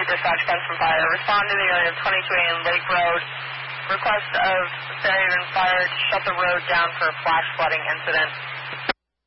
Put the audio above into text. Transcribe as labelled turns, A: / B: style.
A: dispatch Benson Fire. Respond to the area of 22A and Lake Road. Request of Fairhaven Fire to shut the road down for a flash flooding incident.